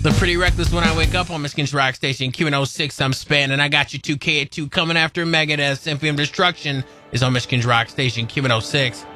The Pretty Reckless When I Wake Up on Michigan's Rock Station, QN06. I'm Span, and I got you 2K at 2 coming after Megadeth. Symphony of Destruction is on Michigan's Rock Station, QN06.